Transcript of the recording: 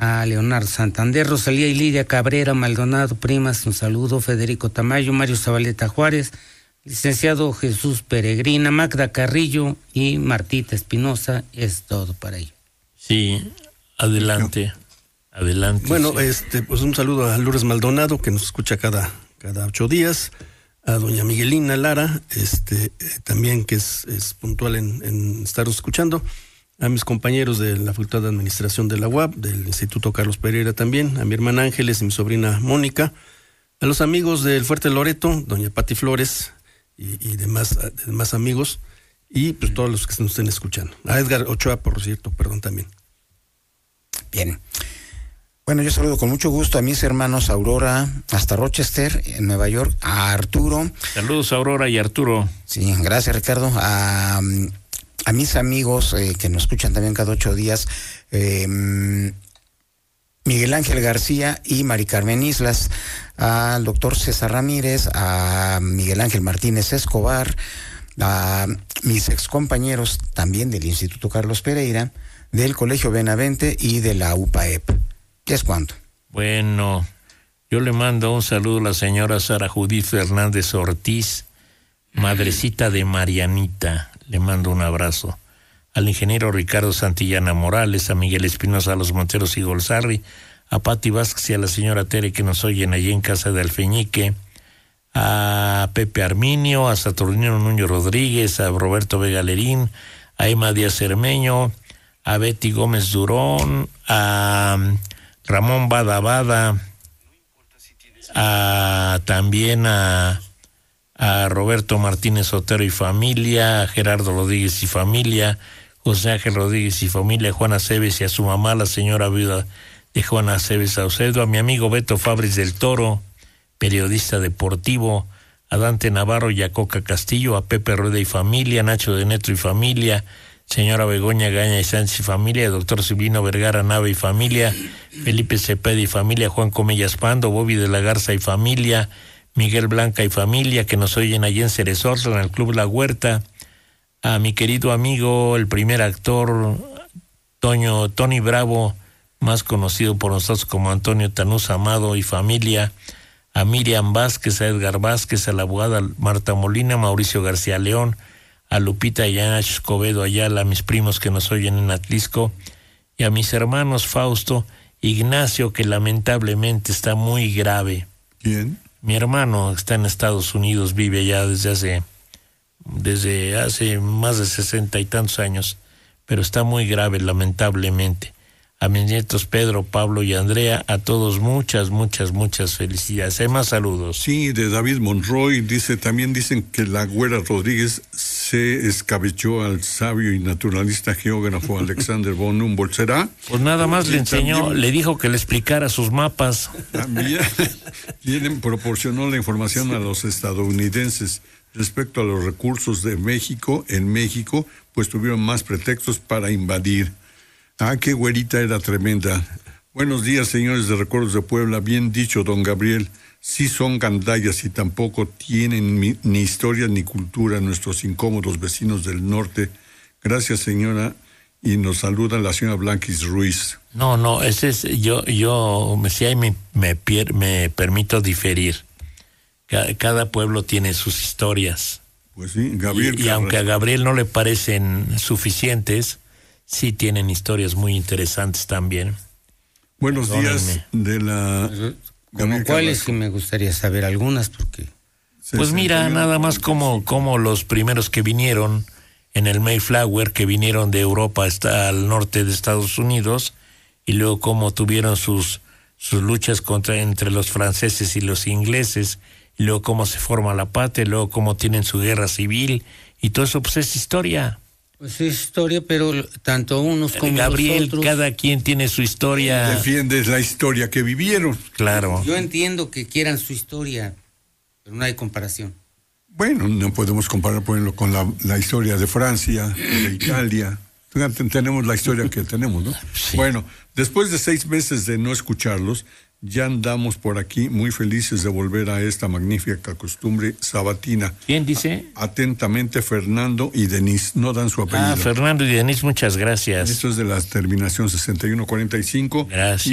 a Leonardo Santander, Rosalía y Lidia Cabrera Maldonado, primas, un saludo, Federico Tamayo, Mario Zabaleta Juárez, licenciado Jesús Peregrina, Magda Carrillo y Martita Espinosa, es todo para ello. Sí, adelante. Bueno, sí. Pues un saludo a Lourdes Maldonado, que nos escucha cada 8 días, a doña Miguelina Lara, también que es puntual en estarnos escuchando, a mis compañeros de la Facultad de Administración de la UAP, del Instituto Carlos Pereira también, a mi hermana Ángeles y mi sobrina Mónica, a los amigos del Fuerte Loreto, doña Pati Flores y demás amigos, y pues todos los que nos estén escuchando. A Edgar Ochoa, por cierto, perdón también. Bien. Bueno, yo saludo con mucho gusto a mis hermanos Aurora, hasta Rochester, en Nueva York, a Arturo. Saludos, Aurora y Arturo. Sí, gracias, Ricardo. A mis amigos que nos escuchan también cada 8 días, Miguel Ángel García y Mari Carmen Islas, al doctor César Ramírez, a Miguel Ángel Martínez Escobar, a mis excompañeros también del Instituto Carlos Pereira, del Colegio Benavente y de la UPAEP. ¿Qué es cuánto? Bueno, yo le mando un saludo a la señora Sara Judith Fernández Ortiz, madrecita de Marianita, le mando un abrazo. Al ingeniero Ricardo Santillana Morales, a Miguel Espinosa, a los Monteros y Golzarri, a Pati Vázquez y a la señora Tere que nos oyen allí en casa de Alfeñique, a Pepe Arminio, a Saturnino Nuño Rodríguez, a Roberto Vega Lerín, a Emma Díaz Cermeño, a Betty Gómez Durón, a Ramón Bada, también a Roberto Martínez Otero y familia, a Gerardo Rodríguez y familia, José Ángel Rodríguez y familia, a Juana Cebes y a su mamá, la señora viuda de Juana Cebes Saucedo, a mi amigo Beto Fabris del Toro, periodista deportivo, a Dante Navarro y a Coca Castillo, a Pepe Rueda y familia, Nacho de Neto y familia, señora Begoña Gaña y Sánchez y familia, doctor Silvino Vergara Nave y familia, Felipe Cepeda y familia, Juan Comellas Pando, Bobby de la Garza y familia, Miguel Blanca y familia, que nos oyen allí en Ceresor, en el Club La Huerta, a mi querido amigo, el primer actor, Tony Bravo, más conocido por nosotros como Antonio Tanús Amado y familia, a Miriam Vázquez, a Edgar Vázquez, a la abogada Marta Molina, Mauricio García León, a Lupita y a Nacho Escobedo Ayala, a mis primos que nos oyen en Atlisco, y a mis hermanos Fausto, Ignacio, que lamentablemente está muy grave. ¿Quién? Mi hermano está en Estados Unidos, vive allá desde hace más de 60 y tantos años, pero está muy grave lamentablemente. A mis nietos Pedro, Pablo y Andrea, a todos muchas felicidades. Hay más saludos. Sí, de David Monroy, también dicen que la Güera Rodríguez se escabechó al sabio y naturalista geógrafo Alexander von Humboldt. ¿Será? Pues nada más le enseñó, también, le dijo que le explicara sus mapas. También proporcionó la información a los estadounidenses respecto a los recursos de México. En México, pues tuvieron más pretextos para invadir. Ah, qué güerita era tremenda. Buenos días, señores de Recuerdos de Puebla. Bien dicho, don Gabriel. Sí son gandallas y tampoco tienen ni historia ni cultura nuestros incómodos vecinos del norte. Gracias, señora. Y nos saluda la señora Blanquis Ruiz. No, ese es, yo si ahí me permito diferir. Cada pueblo tiene sus historias. Pues sí, Gabriel. Y aunque a Gabriel no le parecen suficientes, sí tienen historias muy interesantes también. Buenos días de la... Como cuáles, sí me gustaría saber algunas, porque... Pues mira, nada más como los primeros que vinieron en el Mayflower, que vinieron de Europa hasta al norte de Estados Unidos, y luego cómo tuvieron sus luchas entre los franceses y los ingleses, y luego cómo se forma la patria, y luego cómo tienen su guerra civil, y todo eso pues es historia. Pues es historia, pero tanto unos como Gabriel, los otros... cada quien tiene su historia. Defiendes la historia que vivieron. Claro. Yo entiendo que quieran su historia, pero no hay comparación. Bueno, no podemos comparar, por ejemplo, con la historia de Francia, de Italia. Tenemos la historia que tenemos, ¿no? Sí. Bueno, después de 6 meses de no escucharlos, ya andamos por aquí muy felices de volver a esta magnífica costumbre sabatina. ¿Quién dice? Atentamente, Fernando y Denise. No dan su apellido. Fernando y Denise, muchas gracias. Esto es de la terminación 6145. Gracias.